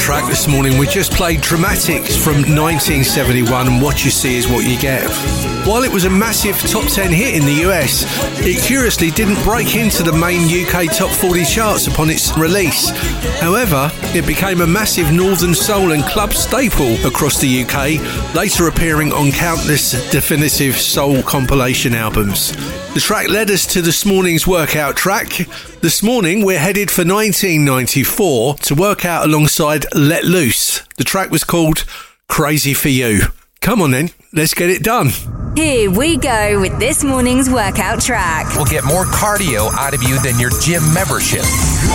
track this morning. We just played Dramatics from 1971 and What You See Is What You Get. While it was a massive top 10 hit in the US, it curiously didn't break into the main UK top 40 charts upon its release. However, it became a massive Northern Soul and club staple across the UK, later appearing on countless definitive soul compilation albums. The track led us to this morning's workout track. This morning we're headed for 1994 to work out alongside Let Loose. The track was called Crazy For You. Come on then, let's get it done. Here we go with this morning's workout track. We'll get more cardio out of you than your gym membership.